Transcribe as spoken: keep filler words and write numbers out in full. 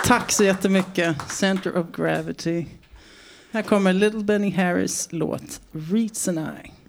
Tack så jättemycket. Center of Gravity. Här kommer Little Benny Harris låt Reeds and I.